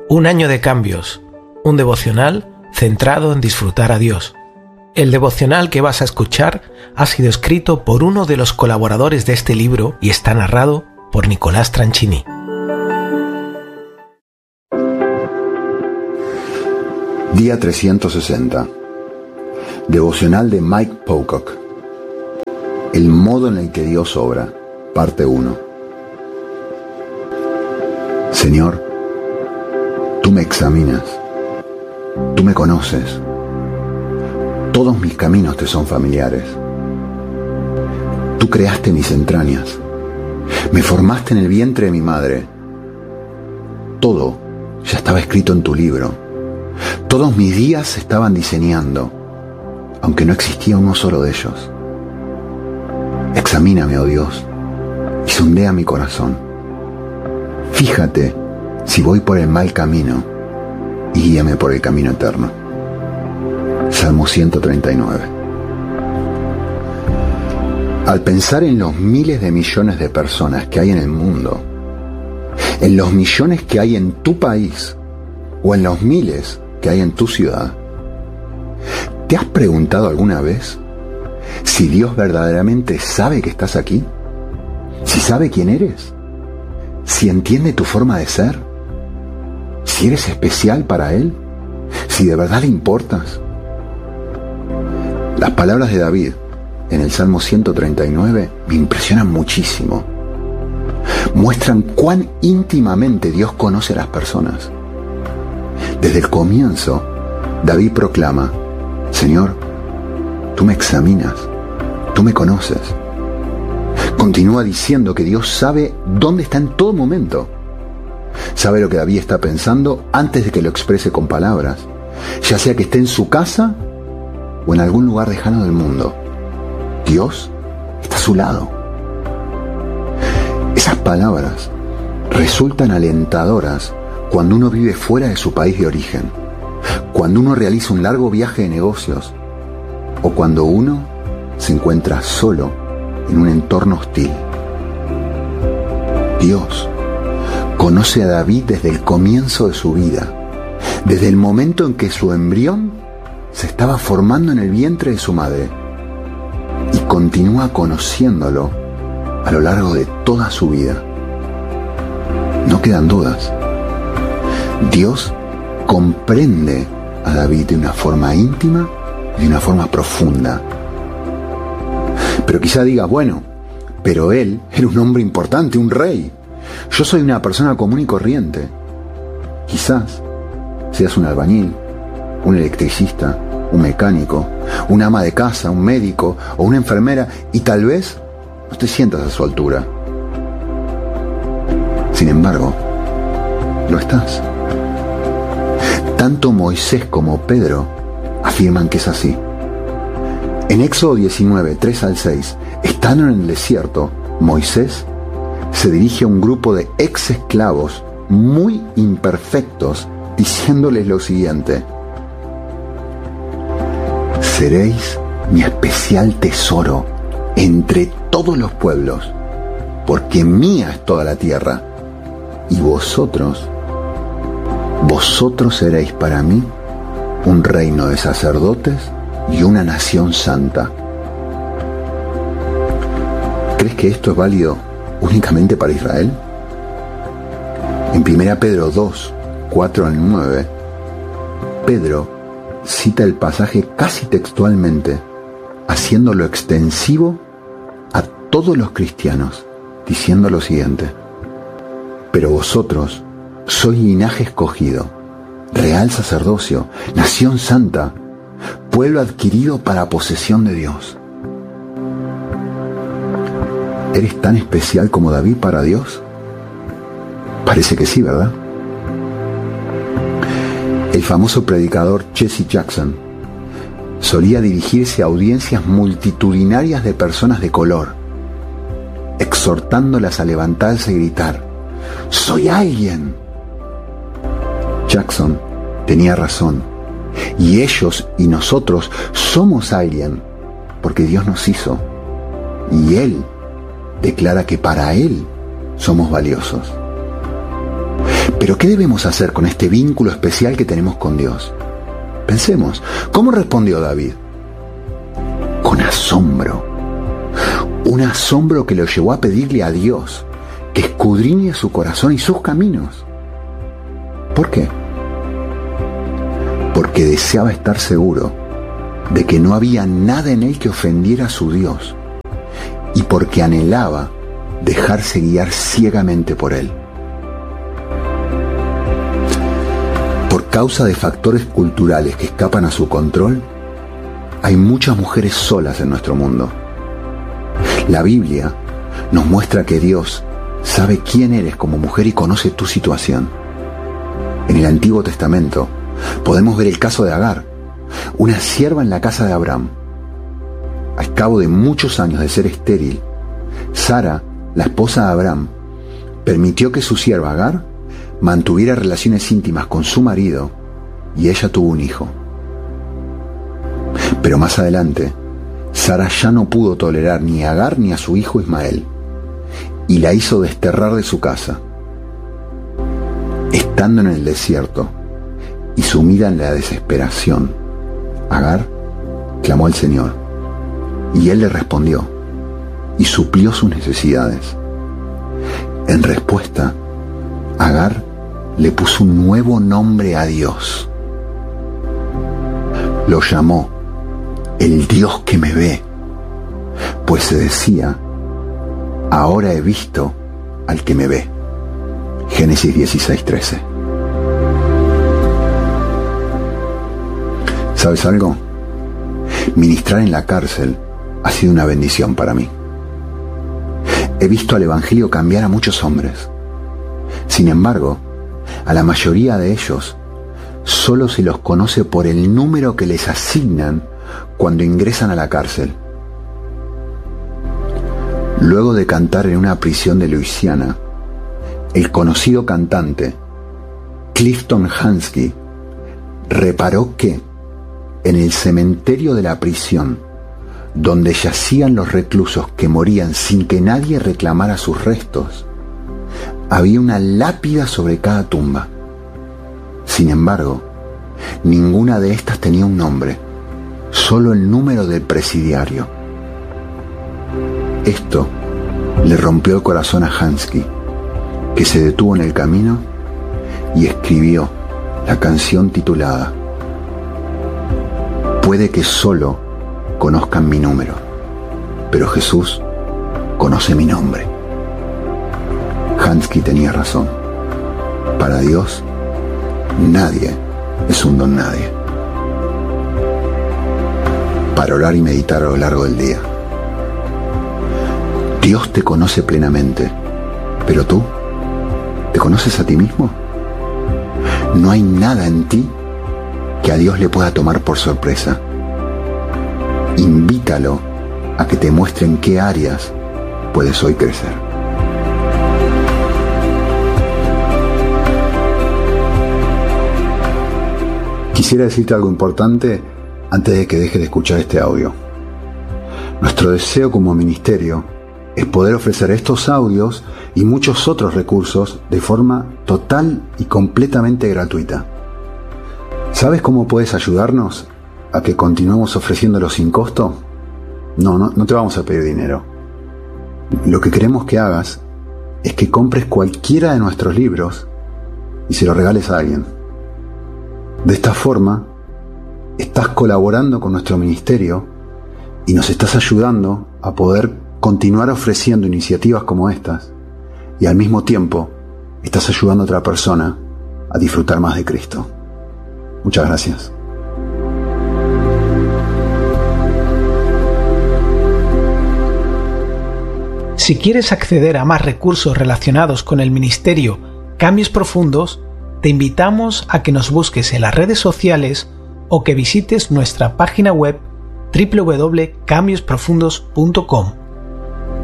Un año de cambios, un devocional centrado en disfrutar a Dios. El devocional que vas a escuchar ha sido escrito por uno de los colaboradores de este libro y está narrado por Nicolás Tranchini. Día 360. Devocional de Mike Pocock. El modo en el que Dios obra. Parte 1. Señor, tú me examinas. Tú me conoces. Todos mis caminos te son familiares. Tú creaste mis entrañas. Me formaste en el vientre de mi madre. Todo ya estaba escrito en tu libro. Todos mis días se estaban diseñando, aunque no existía uno solo de ellos. Examíname, oh Dios, y sondea mi corazón. Fíjate si voy por el mal camino y guíame por el camino eterno. Salmo 139. Al pensar en los miles de millones de personas que hay en el mundo, en los millones que hay en tu país o en los miles que hay en tu ciudad, ¿te has preguntado alguna vez si Dios verdaderamente sabe que estás aquí? ¿Si sabe quién eres? ¿Si entiende tu forma de ser? ¿Si eres especial para Él? ¿Si de verdad le importas? Las palabras de David en el Salmo 139 me impresionan muchísimo. Muestran cuán íntimamente Dios conoce a las personas. Desde el comienzo, David proclama: Señor, tú me examinas, tú me conoces. Continúa diciendo que Dios sabe dónde está en todo momento. Sabe lo que David está pensando antes de que lo exprese con palabras, ya sea que esté en su casa o en algún lugar lejano del mundo. Dios está a su lado. Esas palabras resultan alentadoras cuando uno vive fuera de su país de origen, cuando uno realiza un largo viaje de negocios o cuando uno se encuentra solo en un entorno hostil. Dios conoce a David desde el comienzo de su vida, desde el momento en que su embrión se estaba formando en el vientre de su madre, y continúa conociéndolo a lo largo de toda su vida. No quedan dudas. Dios comprende a David de una forma íntima y de una forma profunda. Pero quizá digas, bueno, pero él era un hombre importante, un rey. Yo soy una persona común y corriente. Quizás seas un albañil, un electricista, un mecánico, un ama de casa, un médico o una enfermera, y tal vez no te sientas a su altura. Sin embargo, lo estás. Tanto Moisés como Pedro afirman que es así. En Éxodo 19, 3 al 6, estando en el desierto, Moisés se dirige a un grupo de ex esclavos muy imperfectos, diciéndoles lo siguiente: seréis mi especial tesoro entre todos los pueblos, porque mía es toda la tierra, y vosotros seréis para mí un reino de sacerdotes y una nación santa. ¿Crees que esto es válido únicamente para Israel? En 1 Pedro 2, 4 al 9, Pedro cita el pasaje casi textualmente, haciéndolo extensivo a todos los cristianos, diciendo lo siguiente: pero vosotros sois linaje escogido, real sacerdocio, nación santa, pueblo adquirido para posesión de Dios. ¿Eres tan especial como David para Dios? Parece que sí, ¿verdad? El famoso predicador Jesse Jackson solía dirigirse a audiencias multitudinarias de personas de color, exhortándolas a levantarse y gritar: ¡soy alguien! Jackson tenía razón, y ellos y nosotros somos alguien, porque Dios nos hizo, y Él declara que para Él somos valiosos. Pero ¿qué debemos hacer con este vínculo especial que tenemos con Dios? Pensemos, ¿cómo respondió David? Con asombro. Un asombro que lo llevó a pedirle a Dios que escudriñe su corazón y sus caminos. ¿Por qué? Porque deseaba estar seguro de que no había nada en él que ofendiera a su Dios, y porque anhelaba dejarse guiar ciegamente por él. Por causa de factores culturales que escapan a su control, hay muchas mujeres solas en nuestro mundo. La Biblia nos muestra que Dios sabe quién eres como mujer y conoce tu situación. En el Antiguo Testamento podemos ver el caso de Agar, una sierva en la casa de Abraham. Al cabo de muchos años de ser estéril, Sara, la esposa de Abraham, permitió que su sierva Agar mantuviera relaciones íntimas con su marido y ella tuvo un hijo. Pero más adelante, Sara ya no pudo tolerar ni a Agar ni a su hijo Ismael y la hizo desterrar de su casa. Estando en el desierto y sumida en la desesperación, Agar clamó al Señor y Él le respondió y suplió sus necesidades. En respuesta, Agar le puso un nuevo nombre a Dios. Lo llamó el Dios que me ve, pues se decía: ahora he visto al que me ve. Génesis 16:13. ¿Sabes algo? Ministrar en la cárcel ha sido una bendición para mí. He visto al Evangelio cambiar a muchos hombres. Sin embargo, a la mayoría de ellos solo se los conoce por el número que les asignan cuando ingresan a la cárcel. Luego de cantar en una prisión de Luisiana, el conocido cantante Clifton Hansky reparó que en el cementerio de la prisión, donde yacían los reclusos que morían sin que nadie reclamara sus restos, había una lápida sobre cada tumba. Sin embargo, ninguna de estas tenía un nombre, solo el número del presidiario. Esto le rompió el corazón a Hansky, que se detuvo en el camino y escribió la canción titulada Puede que solo conozcan mi número, pero Jesús conoce mi nombre. Hansky tenía razón. Para Dios, nadie es un don nadie. Para orar y meditar a lo largo del día. Dios te conoce plenamente, pero tú, ¿te conoces a ti mismo? No hay nada en ti que a Dios le pueda tomar por sorpresa. Invítalo a que te muestre en qué áreas puedes hoy crecer. Quisiera decirte algo importante antes de que dejes de escuchar este audio. Nuestro deseo como ministerio es poder ofrecer estos audios y muchos otros recursos de forma total y completamente gratuita. ¿Sabes cómo puedes ayudarnos a que continuemos ofreciéndolo sin costo? No te vamos a pedir dinero. Lo que queremos que hagas es que compres cualquiera de nuestros libros y se lo regales a alguien. De esta forma, estás colaborando con nuestro ministerio y nos estás ayudando a poder continuar ofreciendo iniciativas como estas, y al mismo tiempo estás ayudando a otra persona a disfrutar más de Cristo. Muchas gracias. Si quieres acceder a más recursos relacionados con el ministerio Cambios Profundos, te invitamos a que nos busques en las redes sociales o que visites nuestra página web www.cambiosprofundos.com.